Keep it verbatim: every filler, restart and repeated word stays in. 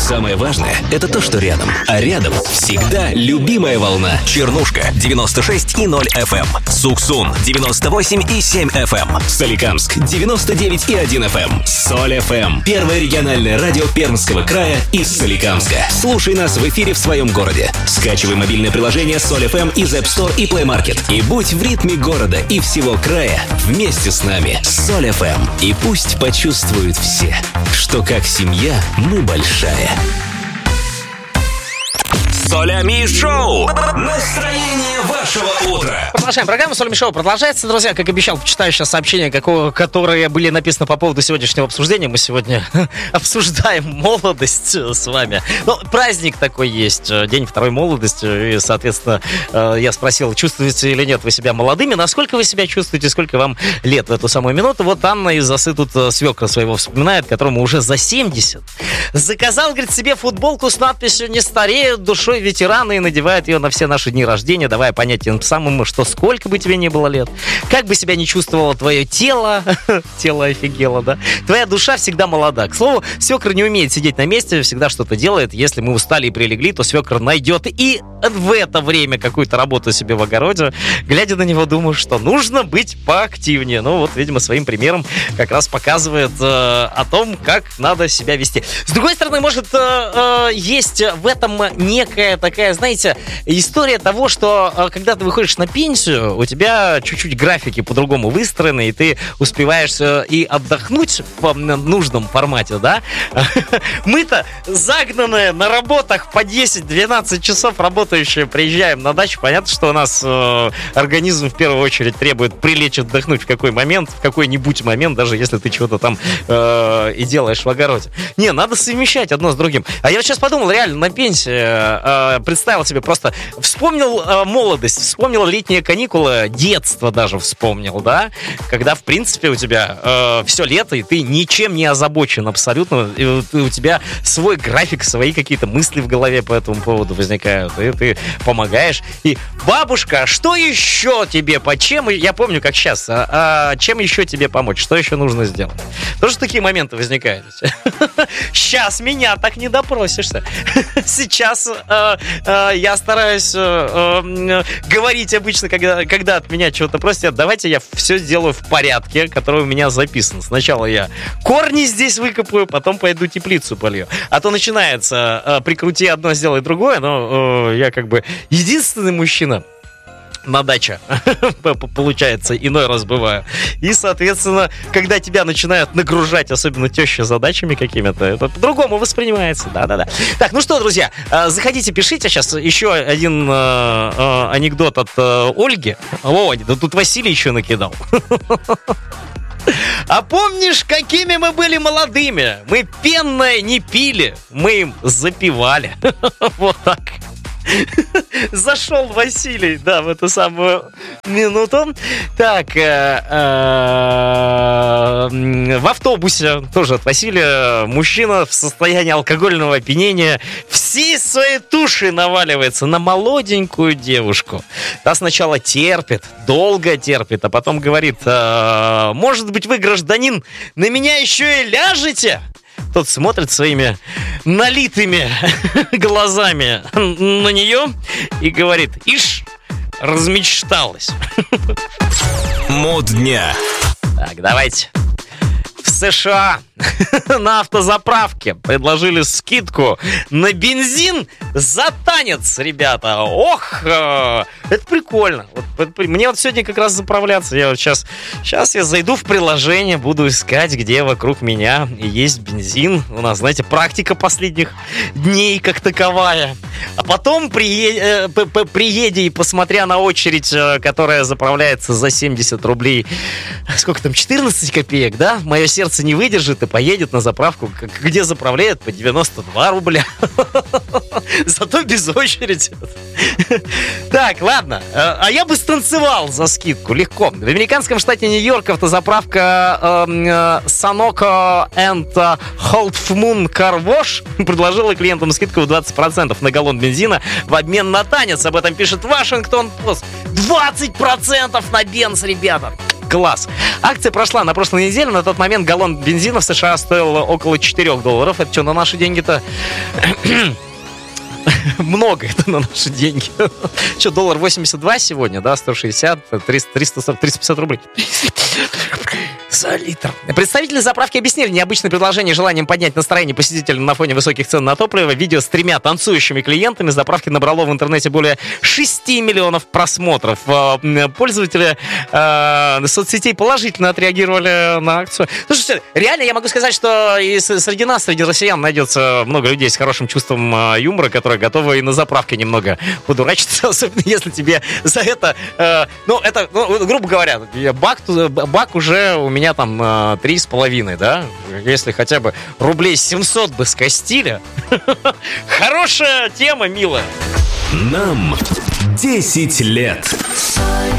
Самое важное – это то, что рядом. А рядом всегда любимая волна. Чернушка девяносто шесть и ноль эф эм. Суксун девяносто восемь и семь эф эм. Соликамск девяносто девять и один эф эм. Соль эф эм. Первое региональное радио Пермского края из Соликамска. Слушай нас в эфире в своем городе. Скачивай мобильное приложение Соль эф эм из App Store и Play Market. И будь в ритме города и всего края вместе с нами. Соль эф эм. И пусть почувствуют все, что как семья мы большая. Солями Шоу. Настроение вашего утра. Продолжаем программу. Солями Шоу продолжается, друзья. Как обещал, почитаю сейчас сообщения, какого, которые были написаны по поводу сегодняшнего обсуждения. Мы сегодня обсуждаем молодость с вами. Ну, праздник такой есть, день второй молодости. И, соответственно, я спросил, чувствуете или нет вы себя молодыми. Насколько вы себя чувствуете, сколько вам лет в эту самую минуту. Вот Анна из Осы тут свекра своего вспоминает, которому уже за семьдесят. Заказал, говорит, себе футболку с надписью «Не стареют душой ветераны» и надевает ее на все наши дни рождения, давая понять тем самым, что сколько бы тебе ни было лет, как бы себя ни чувствовало твое тело, тело офигело, да, твоя душа всегда молода. К слову, свекр не умеет сидеть на месте, всегда что-то делает. Если мы устали и прилегли, то свекр найдет и в это время какую-то работу себе в огороде. Глядя на него, думаю, что нужно быть поактивнее. Ну вот, видимо, своим примером как раз показывает э, о том, как надо себя вести. С другой стороны, может, э, э, есть в этом некая такая, знаете, история того, что э, когда ты выходишь на пенсию, у тебя чуть-чуть графики по-другому выстроены, и ты успеваешь э, и отдохнуть в нужном формате, да? Мы-то загнанные на работах по десять-двенадцать часов работающие, приезжаем на дачу. Понятно, что у нас э, организм в первую очередь требует прилечь отдохнуть в какой момент, в какой-нибудь момент, даже если ты чего-то там э, и делаешь в огороде. Не, надо совмещать одно с другим. А я вот сейчас подумал, реально, на пенсии э, представил себе просто, вспомнил э, молодость, вспомнил летние каникулы, детство даже вспомнил, да? Когда, в принципе, у тебя э, все лето, и ты ничем не озабочен абсолютно, и у тебя свой график, свои какие-то мысли в голове по этому поводу возникают, и ты помогаешь. И бабушка, что еще тебе, по чем, я помню, как сейчас, а, а чем еще тебе помочь, что еще нужно сделать? Тоже такие моменты возникают. Сейчас меня так не допросишься. Сейчас э, э, я стараюсь э, э, говорить обычно, когда, когда от меня чего-то просят, давайте я все сделаю в порядке, который у меня записан. Сначала я корни здесь выкопаю, потом пойду теплицу полью. А то начинается э, прикрути одно, сделай другое, но э, я как бы единственный мужчина на даче, получается, иной раз бываю. И, соответственно, когда тебя начинают нагружать, особенно теща, задачами какими-то, это по-другому воспринимается. Да-да-да. Так, ну что, друзья, заходите, пишите. Сейчас еще один э, э, анекдот от э, Ольги. О, да тут Василий еще накидал. А помнишь, какими мы были молодыми? Мы пенное не пили, мы им запивали. Вот так. Зашел Василий, да, в эту самую минуту. Так, э, э, в автобусе тоже от Василия мужчина в состоянии алкогольного опьянения всей своей тушей наваливается на молоденькую девушку. Та сначала терпит, долго терпит, а потом говорит: э, может быть, вы, гражданин, на меня еще и ляжете? Тот смотрит своими налитыми глазами на нее и говорит: ишь, размечталась. Мод дня. Так, давайте. В США на автозаправке предложили скидку на бензин за танец, ребята. Ох, это прикольно. Вот, мне вот сегодня как раз заправляться. Я вот сейчас, сейчас я зайду в приложение, буду искать, где вокруг меня есть бензин. У нас, знаете, практика последних дней как таковая. А потом приедя, приедя и посмотря на очередь, которая заправляется за семьдесят рублей, сколько там, четырнадцать копеек, да? Мое сердце не выдержит и поедет на заправку, где заправляют по девяносто два рубля. Зато без очереди. Так, ладно. А я бы станцевал за скидку, легко. В американском штате Нью-Йорк автозаправка Sanoco and Half Moon Car Wash предложила клиентам скидку в двадцать процентов на галлон бензина в обмен на танец. Об этом пишет Вашингтон Пост. двадцать процентов на бенз, ребята. Класс. Акция прошла на прошлой неделе. На тот момент галлон бензина в США стоил около четырех долларов. Это что, на наши деньги-то? Много это на наши деньги. Что, доллар восемьдесят два сегодня, да? сто шестьдесят, триста, триста сорок, триста пятьдесят рублей. За литр. Представители заправки объяснили необычное предложение желанием поднять настроение посетителям на фоне высоких цен на топливо. Видео с тремя танцующими клиентами заправки набрало в интернете более шести миллионов просмотров. Пользователи э, соцсетей положительно отреагировали на акцию. Слушайте, реально я могу сказать, что и среди нас, среди россиян, найдется много людей с хорошим чувством юмора, которые готовы и на заправке немного подурачиться, особенно если тебе за это, э, ну, это, ну, грубо говоря, бак, бак уже у меня там три с половиной, да? Если хотя бы рублей семьсот бы скостили. Хорошая тема, милая. Нам десять лет.